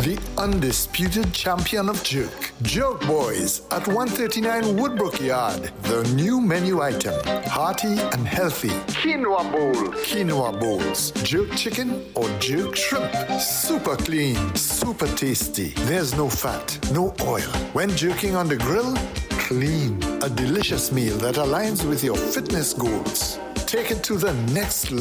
the undisputed champion of jerk. Jerk Boys at 139 Woodbrook Yard. The new menu item, hearty and healthy. Quinoa bowls. Quinoa bowls. Jerk chicken or jerk shrimp. Super clean, super tasty. There's no fat, no oil. When jerking on the grill, clean. A delicious meal that aligns with your fitness goals. Take it to the next level.